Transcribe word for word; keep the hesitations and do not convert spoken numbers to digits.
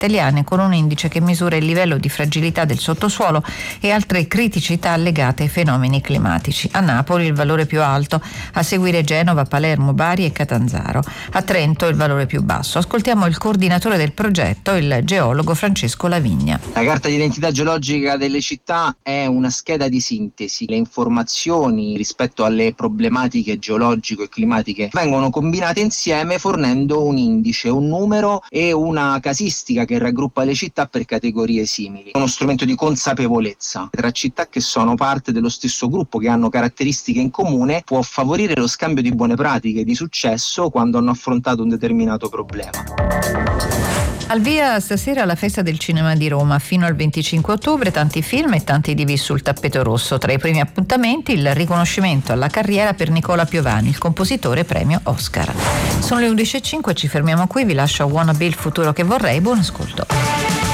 italiane, con un indice che misura il livello di fragilità del sottosuolo e altre criticità legate ai fenomeni climatici. A Napoli il valore più alto, a seguire Genova, Palermo, Bari e Catanzaro. A Trento il valore più basso. Ascoltiamo il coordinatore del progetto, il geologo Francesco Lavigna. La carta d'identità geologica delle città è una scheda di sintesi. Le informazioni rispetto alle problematiche geologico e climatiche vengono combinate insieme fornendo un indice, un numero e una casistica che raggruppa le città per categorie simili. Uno strumento di consapevolezza tra città che sono parte dello stesso gruppo, che hanno caratteristiche in comune, può favorire lo scambio di buone pratiche di successo quando hanno affrontato un determinato problema. Al via stasera la festa del cinema di Roma. Fino al venticinque ottobre tanti film e tanti divi sul tappeto rosso. Tra i primi appuntamenti il riconoscimento alla carriera per Nicola Piovani, il compositore premio Oscar. Sono le undici e cinque, ci fermiamo qui, vi lascio a Wannabe il futuro che vorrei, buon ascolto.